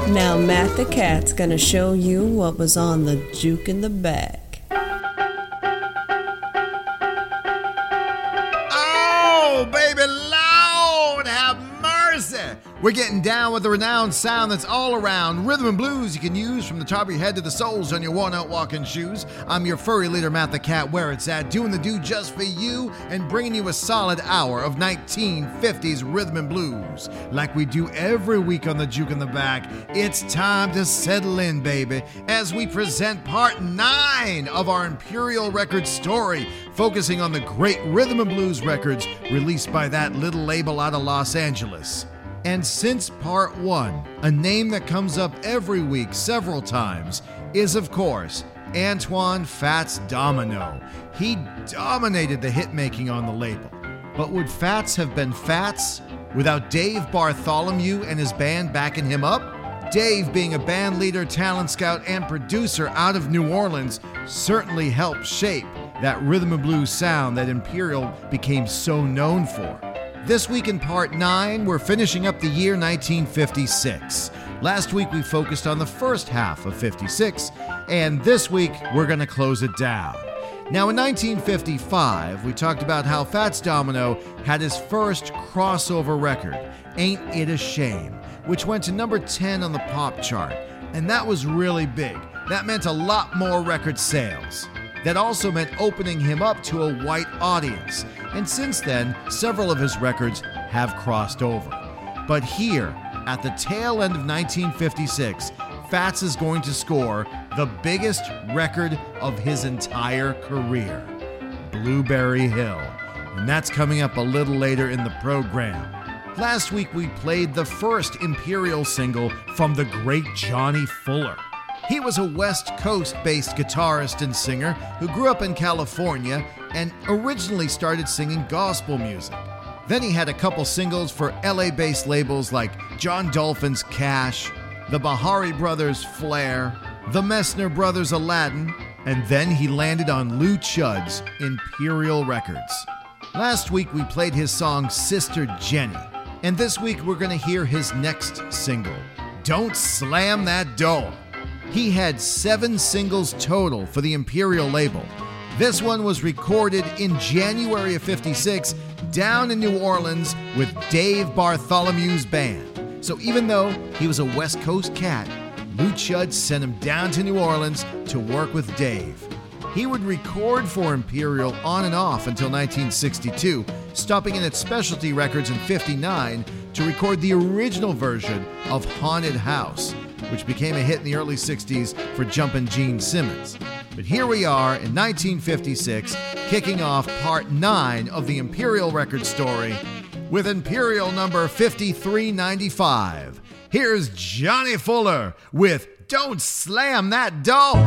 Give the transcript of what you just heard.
Now Matt the Cat's gonna show you what was on the juke in the bag. Oh, baby, Lord, have mercy. We're getting down with the renowned sound that's all around. Rhythm and blues you can use from the top of your head to the soles on your worn-out walking shoes. I'm your furry leader, Matt the Cat, where it's at, doing the do just for you and bringing you a solid hour of 1950s rhythm and blues. Like we do every week on the Juke in the Back, it's time to settle in, baby, as we present part 9 of our Imperial Records story, focusing on the great rhythm and blues records released by that little label out of Los Angeles. And since part 1, a name that comes up every week several times is, of course, Antoine Fats Domino. He dominated the hit-making on the label. But would Fats have been Fats without Dave Bartholomew and his band backing him up? Dave, being a band leader, talent scout, and producer out of New Orleans, certainly helped shape that rhythm and blues sound that Imperial became so known for. This week in part 9, we're finishing up the year 1956. Last week we focused on the first half of 56, and this week we're going to close it down. Now in 1955, we talked about how Fats Domino had his first crossover record, Ain't It a Shame, which went to number 10 on the pop chart, and that was really big. That meant a lot more record sales. That also meant opening him up to a white audience. And since then, several of his records have crossed over. But here, at the tail end of 1956, Fats is going to score the biggest record of his entire career, Blueberry Hill. And that's coming up a little later in the program. Last week we played the first Imperial single from the great Johnny Fuller. He was a West Coast-based guitarist and singer who grew up in California and originally started singing gospel music. Then he had a couple singles for LA-based labels like John Dolphin's Cash, the Bahari Brothers' Flair, the Messner Brothers' Aladdin, and then he landed on Lou Chudd's Imperial Records. Last week we played his song Sister Jenny, and this week we're going to hear his next single, Don't Slam That Door. He had 7 singles total for the Imperial label. This one was recorded in January of 56 down in New Orleans with Dave Bartholomew's band. So even though he was a West Coast cat, Lou Chudd sent him down to New Orleans to work with Dave. He would record for Imperial on and off until 1962, stopping in at Specialty Records in 59 to record the original version of Haunted House, which became a hit in the early 60s for Jumpin' Gene Simmons. But here we are in 1956, kicking off part 9 of the Imperial record story with Imperial number 5395. Here's Johnny Fuller with Don't Slam That Door.